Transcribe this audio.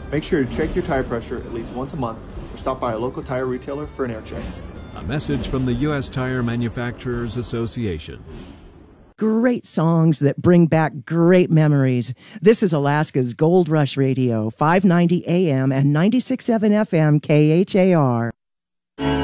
Make sure to check your tire pressure at least once a month or stop by a local tire retailer for an air check. A message from the U.S. Tire Manufacturers Association. Great songs that bring back great memories. This is Alaska's Gold Rush Radio, 590 AM and 96.7 FM KHAR.